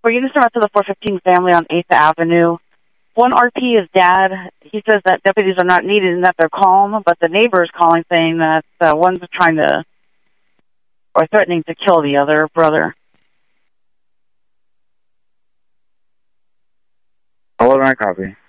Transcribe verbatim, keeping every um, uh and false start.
We're getting sent out to the four fifteen family on eighth Avenue. One R P is dad. He says that deputies are not needed and that they're calm, but the neighbor is calling saying that uh, one's trying to, or threatening to kill the other brother. Hold on, I copy.